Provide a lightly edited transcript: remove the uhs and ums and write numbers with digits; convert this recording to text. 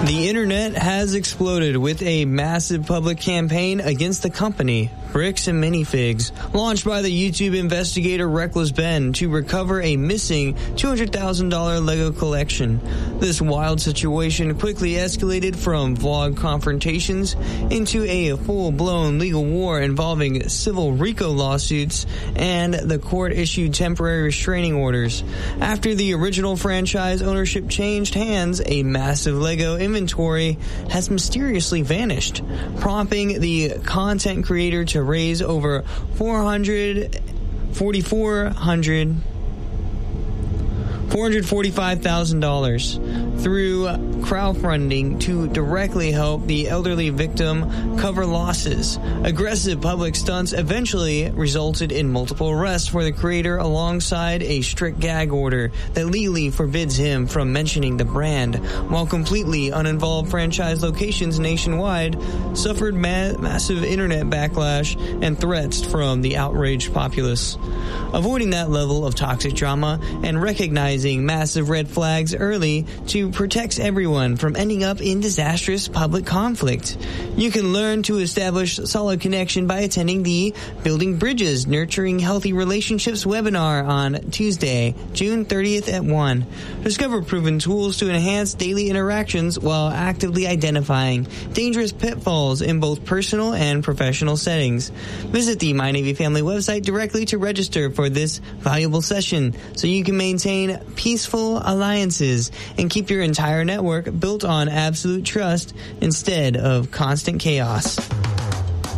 The internet has exploded with a massive public campaign against the company, Bricks and Minifigs, launched by the YouTube investigator Reckless Ben to recover a missing $200,000 Lego collection. This wild situation quickly escalated from vlog confrontations into a full-blown legal war involving civil RICO lawsuits and the court-issued temporary restraining orders. After the original franchise ownership changed hands, a massive Lego inventory has mysteriously vanished, prompting the content creator to raise over $445,000 through crowdfunding to directly help the elderly victim cover losses. Aggressive public stunts eventually resulted in multiple arrests for the creator alongside a strict gag order that legally forbids him from mentioning the brand, while completely uninvolved franchise locations nationwide suffered massive internet backlash and threats from the outraged populace. Avoiding that level of toxic drama and recognizing massive red flags early to protect everyone from ending up in disastrous public conflict. You can learn to establish solid connection by attending the Building Bridges, Nurturing Healthy Relationships webinar on Tuesday, June 30th at 1. Discover proven tools to enhance daily interactions while actively identifying dangerous pitfalls in both personal and professional settings. Visit the My Navy Family website directly to register for this valuable session so you can maintain peaceful alliances and keep your entire network built on absolute trust instead of constant chaos.